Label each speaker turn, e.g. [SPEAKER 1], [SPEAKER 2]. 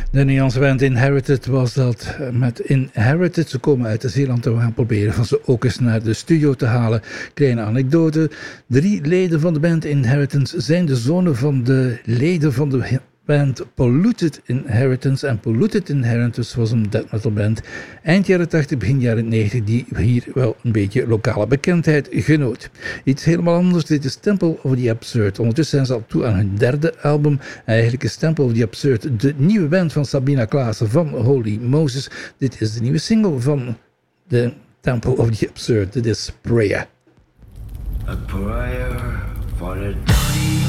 [SPEAKER 1] De Nederlandse band Inherited was dat met Inherited. Ze komen uit Zeeland en we gaan proberen van ze ook eens naar de studio te halen. Kleine anekdote. 3 leden van de band Inheritance zijn de zonen van de leden van de band Polluted Inheritance. En Polluted Inheritance was een death metal band eind jaren 80, begin jaren 90 die hier wel een beetje lokale bekendheid genoot. Iets helemaal anders, dit is Temple of the Absurd. Ondertussen zijn ze al toe aan hun 3e album. Eigenlijk is Temple of the Absurd de nieuwe band van Sabina Klaassen van Holy Moses. Dit is de nieuwe single van de Temple of the Absurd. Dit is Prayer.
[SPEAKER 2] A prayer for a dying